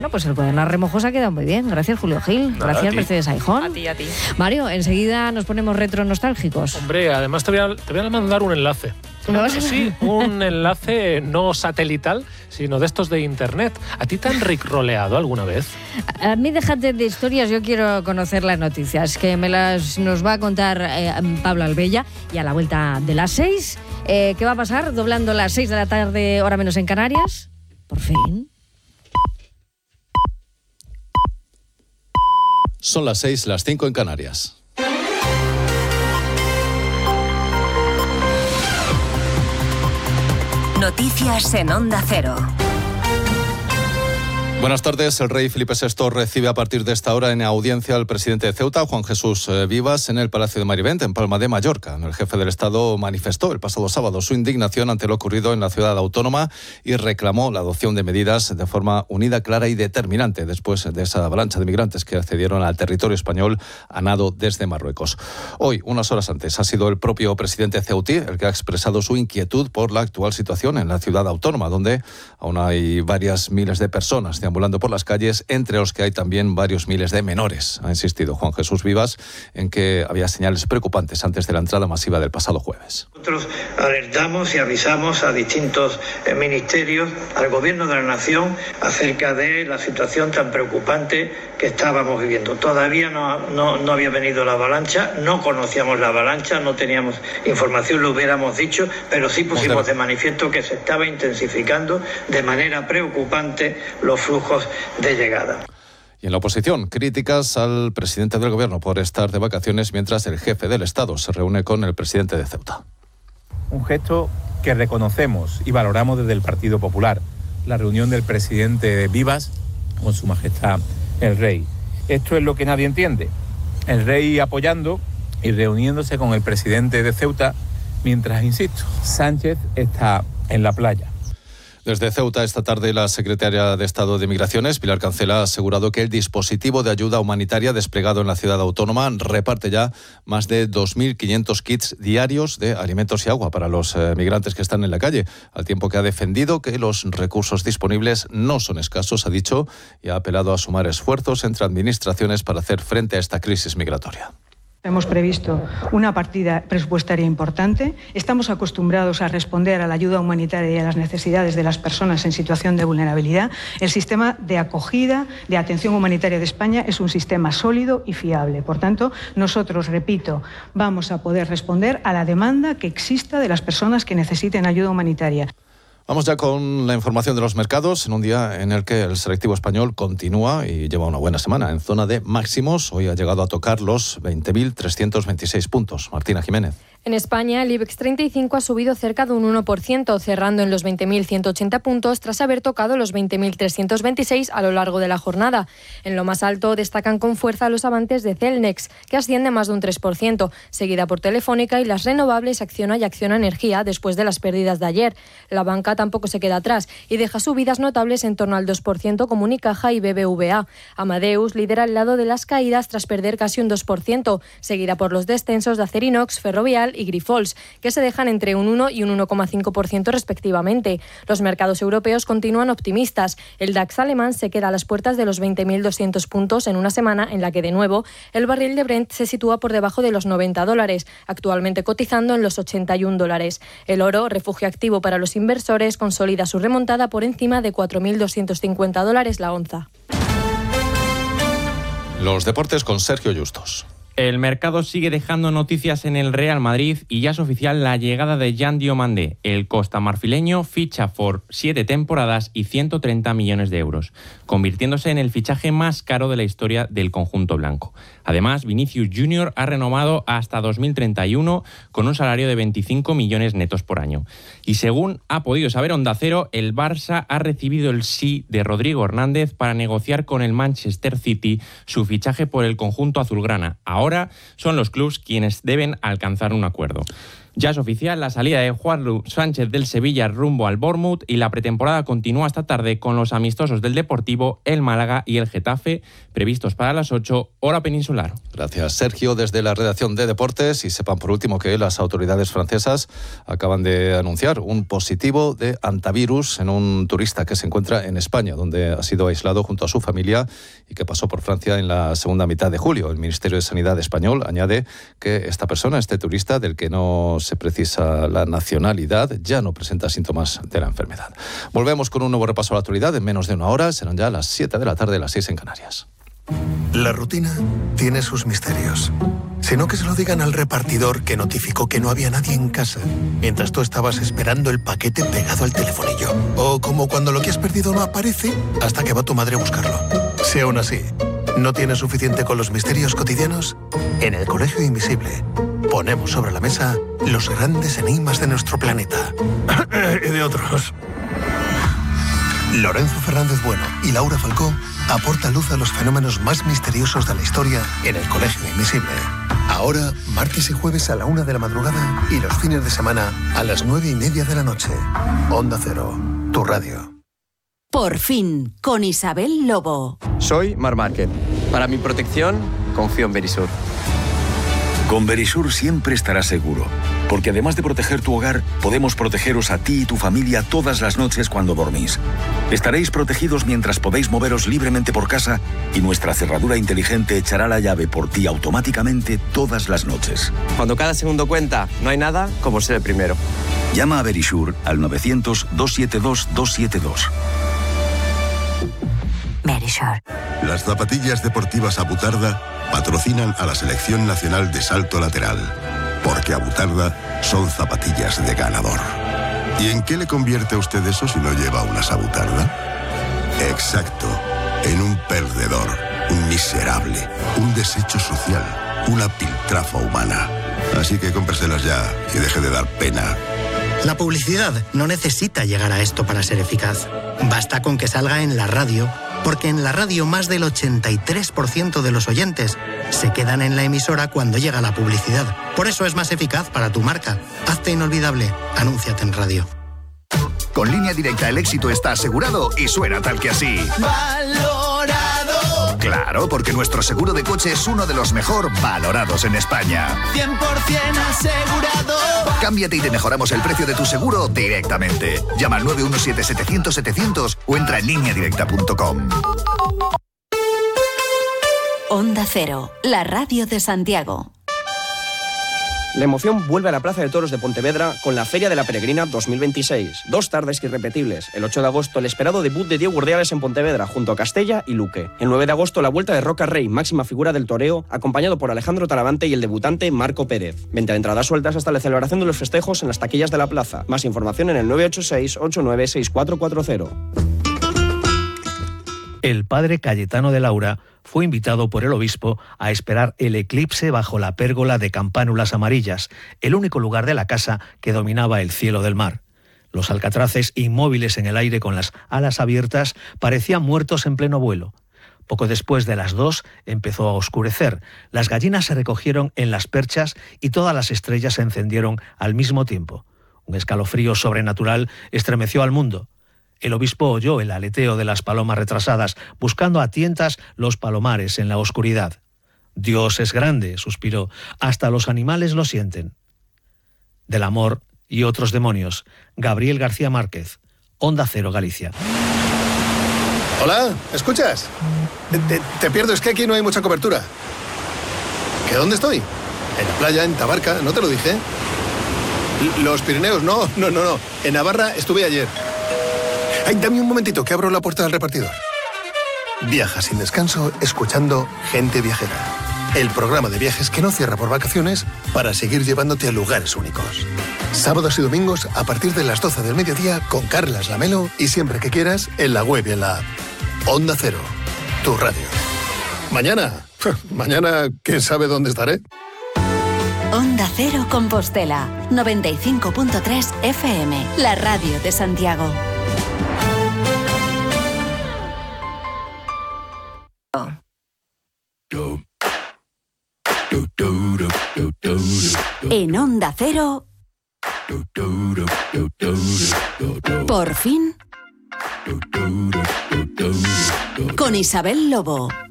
Bueno, pues el Cuaderno Remojosa ha quedado muy bien. Gracias, Julio Gil. Gracias, Mercedes Aijón. A ti. Mario, enseguida nos ponemos retro nostálgicos. Hombre, además te voy a mandar un enlace. Sí, un enlace no satelital, sino de estos de internet. ¿A ti te han rickroleado alguna vez? A mí déjate de historias, yo quiero conocer las noticias, que nos va a contar Pablo Albella, y a la vuelta de las 6, ¿qué va a pasar? Doblando las 6 de la tarde, hora menos en Canarias. Por fin. Son las 6, las 5 en Canarias. Noticias en Onda Cero. Buenas tardes. El rey Felipe VI recibe a partir de esta hora en audiencia al presidente de Ceuta, Juan Jesús Vivas, en el Palacio de Marivent, en Palma de Mallorca. El jefe del Estado manifestó el pasado sábado su indignación ante lo ocurrido en la ciudad autónoma y reclamó la adopción de medidas de forma unida, clara y determinante después de esa avalancha de migrantes que accedieron al territorio español a nado desde Marruecos. Hoy, unas horas antes, ha sido el propio presidente ceutí el que ha expresado su inquietud por la actual situación en la ciudad autónoma, donde aún hay varias miles de personas deambulando por las calles, entre los que hay también varios miles de menores. Ha insistido Juan Jesús Vivas en que había señales preocupantes antes de la entrada masiva del pasado jueves. Nosotros alertamos y avisamos a distintos ministerios, al Gobierno de la Nación, acerca de la situación tan preocupante que estábamos viviendo. Todavía no había venido la avalancha, no conocíamos la avalancha, no teníamos información, lo hubiéramos dicho, pero sí pusimos de manifiesto que se estaba intensificando de manera preocupante los flujos de llegada. Y en la oposición, críticas al presidente del Gobierno por estar de vacaciones mientras el jefe del Estado se reúne con el presidente de Ceuta. Un gesto que reconocemos y valoramos desde el Partido Popular, la reunión del presidente Vivas con Su Majestad el Rey. Esto es lo que nadie entiende. El Rey apoyando y reuniéndose con el presidente de Ceuta mientras, insisto, Sánchez está en la playa. Desde Ceuta, esta tarde, la secretaria de Estado de Migraciones, Pilar Cancela, ha asegurado que el dispositivo de ayuda humanitaria desplegado en la ciudad autónoma reparte ya más de 2.500 kits diarios de alimentos y agua para los migrantes que están en la calle, al tiempo que ha defendido que los recursos disponibles no son escasos, ha dicho, y ha apelado a sumar esfuerzos entre administraciones para hacer frente a esta crisis migratoria. Hemos previsto una partida presupuestaria importante. Estamos acostumbrados a responder a la ayuda humanitaria y a las necesidades de las personas en situación de vulnerabilidad. El sistema de acogida, de atención humanitaria de España es un sistema sólido y fiable. Por tanto, nosotros, repito, vamos a poder responder a la demanda que exista de las personas que necesiten ayuda humanitaria. Vamos ya con la información de los mercados, en un día en el que el selectivo español continúa y lleva una buena semana en zona de máximos. Hoy ha llegado a tocar los 20.326 puntos. Martina Jiménez. En España, el IBEX 35 ha subido cerca de un 1%, cerrando en los 20.180 puntos tras haber tocado los 20.326 a lo largo de la jornada. En lo más alto destacan con fuerza los avances de Celnex, que asciende más de un 3%, seguida por Telefónica y las renovables Acciona y Acciona Energía después de las pérdidas de ayer. La banca tampoco se queda atrás y deja subidas notables en torno al 2% como Unicaja y BBVA. Amadeus lidera al lado de las caídas tras perder casi un 2%, seguida por los descensos de Acerinox, Ferrovial y Grifols, que se dejan entre un 1 y un 1,5% respectivamente. Los mercados europeos continúan optimistas. El DAX alemán se queda a las puertas de los 20.200 puntos en una semana en la que, de nuevo, el barril de Brent se sitúa por debajo de los $90, actualmente cotizando en los $81. El oro, refugio activo para los inversores, consolida su remontada por encima de $4.250 la onza. Los deportes con Sergio Justos. El mercado sigue dejando noticias en el Real Madrid y ya es oficial la llegada de Jan Diomandé. El costamarfileño ficha por 7 temporadas y 130 millones de euros, convirtiéndose en el fichaje más caro de la historia del conjunto blanco. Además, Vinicius Junior ha renovado hasta 2031 con un salario de 25 millones netos por año. Y según ha podido saber Onda Cero, el Barça ha recibido el sí de Rodrigo Hernández para negociar con el Manchester City su fichaje por el conjunto azulgrana. Ahora son los clubes quienes deben alcanzar un acuerdo. Ya es oficial la salida de Juan Sánchez del Sevilla rumbo al Bournemouth y la pretemporada continúa esta tarde con los amistosos del Deportivo, el Málaga y el Getafe, previstos para las 8, hora peninsular. Gracias, Sergio. Desde la redacción de Deportes, y sepan por último que las autoridades francesas acaban de anunciar un positivo de antivirus en un turista que se encuentra en España, donde ha sido aislado junto a su familia y que pasó por Francia en la segunda mitad de julio. El Ministerio de Sanidad español añade que esta persona, este turista, del que no se precisa la nacionalidad, ya no presenta síntomas de la enfermedad. Volvemos con un nuevo repaso a la actualidad en menos de una hora. Serán ya las 7 de la tarde, las 6 en Canarias. La rutina tiene sus misterios. Si no, que se lo digan al repartidor que notificó que no había nadie en casa mientras tú estabas esperando el paquete pegado al telefonillo. O como cuando lo que has perdido no aparece hasta que va tu madre a buscarlo. Si aún así no tienes suficiente con los misterios cotidianos, en el Colegio Invisible ponemos sobre la mesa los grandes enigmas de nuestro planeta y de otros. Lorenzo Fernández Bueno y Laura Falcó aportan luz a los fenómenos más misteriosos de la historia en el Colegio Invisible. Ahora, martes y jueves a la 1 de la madrugada y los fines de semana a las 9:30 de la noche. Onda Cero, tu radio. Por fin, con Isabel Lobo. Soy Mar Márquez. Para mi protección, confío en Verisur. Con Verisur siempre estarás seguro, porque además de proteger tu hogar, podemos protegeros a ti y tu familia todas las noches cuando dormís. Estaréis protegidos mientras podéis moveros libremente por casa y nuestra cerradura inteligente echará la llave por ti automáticamente todas las noches. Cuando cada segundo cuenta, no hay nada como ser el primero. Llama a Verisur al 900-272-272. Verisur. Las zapatillas deportivas Abutarda patrocinan a la Selección Nacional de Salto Lateral, porque Abutarda son zapatillas de ganador. ¿Y en qué le convierte a usted eso si no lleva unas Abutarda? Exacto, en un perdedor, un miserable, un desecho social, una piltrafa humana. Así que cómpreselas ya y deje de dar pena. La publicidad no necesita llegar a esto para ser eficaz. Basta con que salga en la radio, porque en la radio más del 83% de los oyentes se quedan en la emisora cuando llega la publicidad. Por eso es más eficaz para tu marca. Hazte inolvidable. Anúnciate en radio. Con Línea Directa el éxito está asegurado y suena tal que así. ¡Valorado! Claro, porque nuestro seguro de coche es uno de los mejor valorados en España. 100% asegurado. Cámbiate y te mejoramos el precio de tu seguro directamente. Llama al 917-700-700 o entra en lineadirecta.com. Onda Cero, la radio de Santiago. La emoción vuelve a la Plaza de Toros de Pontevedra con la Feria de la Peregrina 2026. 2 tardes irrepetibles. El 8 de agosto, el esperado debut de Diego Urdiales en Pontevedra, junto a Castella y Luque. El 9 de agosto, la vuelta de Roca Rey, máxima figura del toreo, acompañado por Alejandro Talavante y el debutante Marco Pérez. 20 de entradas sueltas hasta la celebración de los festejos en las taquillas de la plaza. Más información en el 986-896440. El padre Cayetano de Laura fue invitado por el obispo a esperar el eclipse bajo la pérgola de campánulas amarillas, el único lugar de la casa que dominaba el cielo del mar. Los alcatraces, inmóviles en el aire con las alas abiertas, parecían muertos en pleno vuelo. Poco después de las 2 empezó a oscurecer, las gallinas se recogieron en las perchas y todas las estrellas se encendieron al mismo tiempo. Un escalofrío sobrenatural estremeció al mundo. El obispo oyó el aleteo de las palomas retrasadas, buscando a tientas los palomares en la oscuridad. Dios es grande, suspiró, hasta los animales lo sienten. Del amor y otros demonios, Gabriel García Márquez, Onda Cero, Galicia. Hola, ¿escuchas? Te pierdo, es que aquí no hay mucha cobertura. ¿Que dónde estoy? En la playa, en Tabarca, ¿no te lo dije? Los Pirineos, no. En Navarra estuve ayer. Ay, dame un momentito, que abro la puerta del repartidor. Viaja sin descanso escuchando Gente Viajera, el programa de viajes que no cierra por vacaciones para seguir llevándote a lugares únicos. Sábados y domingos a partir de las 12 del mediodía con Carlas Lamelo y siempre que quieras en la web y en la app. Onda Cero, tu radio. Mañana, quién sabe dónde estaré. Onda Cero Compostela, 95.3 FM, la radio de Santiago. En Onda Cero, Por fin, con Isabel Lobo.